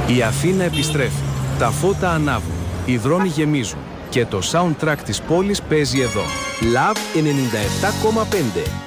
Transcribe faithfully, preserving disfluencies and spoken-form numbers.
Η Αθήνα επιστρέφει. Τα φώτα ανάβουν. Οι δρόμοι γεμίζουν. Και το soundtrack της πόλης παίζει εδώ. Love ενενήντα επτά κόμμα πέντε.